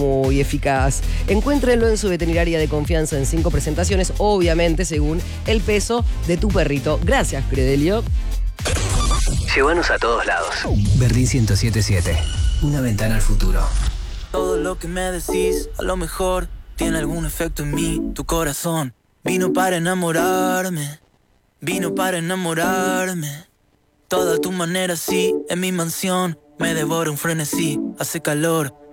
muy eficaz. Encuéntrenlo en su veterinaria de confianza en 5 presentaciones, obviamente según el peso de tu perrito. Gracias, Credelio. Llévanos a todos lados. Berlín 107.7. Una ventana al futuro. Todo lo que me decís, a lo mejor tiene algún efecto en mí. Tu corazón vino para enamorarme. Vino para enamorarme. Toda tu manera, sí, en mi mansión me devora un frenesí. Hace calor,